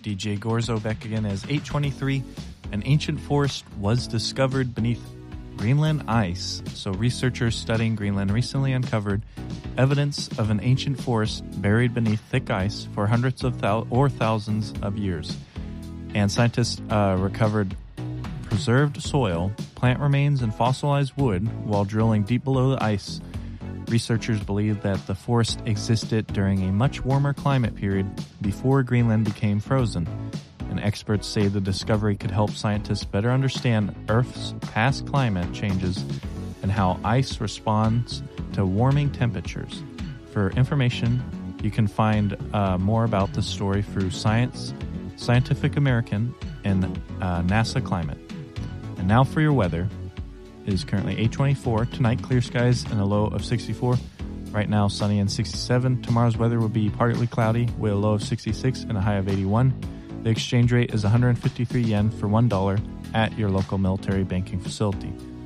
DJ Gorzo back again as 823. An ancient forest was discovered beneath Greenland ice. So researchers studying Greenland recently uncovered evidence of an ancient forest buried beneath thick ice for hundreds of thousands of years. And scientists recovered preserved soil, plant remains, and fossilized wood while drilling deep below the ice. Researchers believe that the forest existed during a much warmer climate period before Greenland became frozen. And experts say the discovery could help scientists better understand Earth's past climate changes and how ice responds to warming temperatures. For information, you can find more about this story through Science, Scientific American, and NASA Climate. And now for your weather. It is currently 8:24. Tonight, clear skies and a low of 64. Right now, sunny and 67. Tomorrow's weather will be partly cloudy with a low of 66 and a high of 81. The exchange rate is 153 yen for $1 at your local military banking facility.